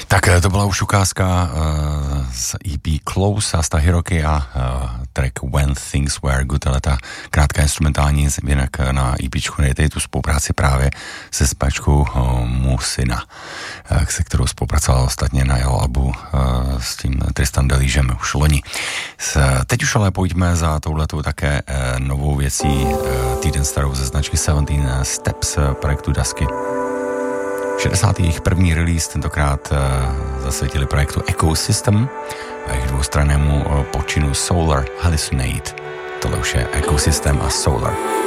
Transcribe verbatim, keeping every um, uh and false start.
Tak to byla už ukázka uh, z E P Close a z Hiroki a uh, track When Things Were Good, ale ta krátká instrumentální, jinak na EPčku nejde tu spolupráci právě se zpěvačkou uh, Musina, uh, se kterou spolupracovala ostatně na jeho albu uh, s tím Tristan Deligem už loni. S, teď už ale pojďme za touhletou také uh, novou věcí, uh, týden starou ze značky sedmnáct Steps uh, projektu Dusky. šedesátý jejich první release, tentokrát uh, zasvětili projektu Ecosystem a jejich dvoustrannému uh, počinu Solar Hallucinate. Tohle už je Ecosystem a Solar.